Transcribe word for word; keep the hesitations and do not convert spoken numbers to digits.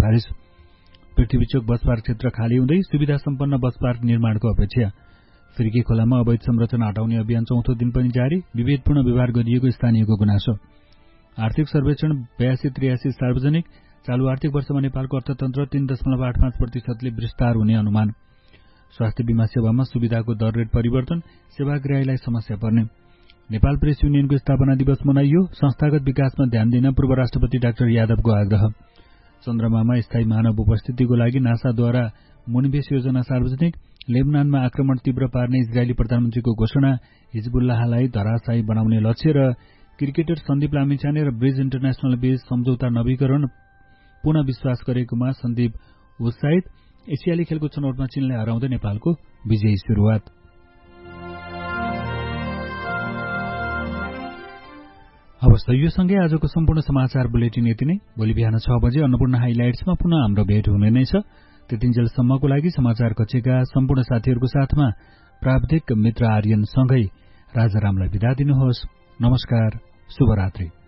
सिफारिस। पृथ्वीचोक bus park क्षेत्र खाली हुँदै सुविधा सम्पन्न बस पार्क निर्माणको अपेक्षा। फिर्की खोलामा अवैध संरचना हटाउने अभियान चौथो दिन पनि जारी, विभेदपूर्ण व्यवहार गरिएको स्थानीयको गुनासो। आर्थिक सर्वेक्षण बयासी त्रियासी सार्वजनिक, चालू आर्थिक वर्षमा नेपालको अर्थतन्त्र तीन दशमलव आठ पाँच प्रतिशतले विस्तार हुने अनुमान। स्वास्थ्य बीमा सेवामा सुविधाको दर रेट परिवर्तन, सेवाग्राहीलाई समस्या पर्ने। नेपाल प्रेस युनियनको स्थापना दिवस मनाइयो, संस्थागत विकासमा ध्यान दिन पूर्व राष्ट्रपति डाक्टर यादवको आग्रह। चन्द्रमामा स्थायी मानव उपस्थितिको लागि नासाद्वारा मुनिवेश योजना सार्वजनिक, लेबनानमा आक्रमण तीव्र पार्ने इजरायली प्रधानमन्त्रीको घोषणा, हिजबुल्लाहलाई धराशायी बनाउने लक्ष्य र क्रिकेटर सन्दीप लामिछाने र ब्रिज इन्टरनेशनल बीच सम्झौता नवीकरण पुनः विश्वास गरेकोमा सन्दीप उत्साहित। एसियाली खेलको छनौटमा चीनलाई हराउँदै नेपालको विजयी सुरुवात। अवश्य यो सँगै आजको सम्पूर्ण समाचार बुलेटिन यति नै। भोलि बिहान छ बजे अन्नपूर्ण हाइलाइट्समा पुनः हाम्रो भेट हुने नै छ। त्यतिन्जेलसम्मको लागि समाचार कक्षका सम्पूर्ण साथीहरूको साथमा प्राविधिक मित्र आर्यन सँगै राजारामलाई बिदा दिनुहोस्। नमस्कार, शुभरात्रि।